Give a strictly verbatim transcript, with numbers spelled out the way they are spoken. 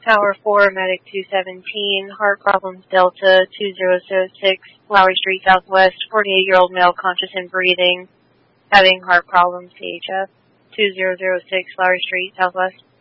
Tower four, Medic two seventeen, heart problems Delta two zero zero six, Lowry Street Southwest, forty-eight-year-old male conscious and breathing, having heart problems C H F two zero zero six, Lowry Street Southwest.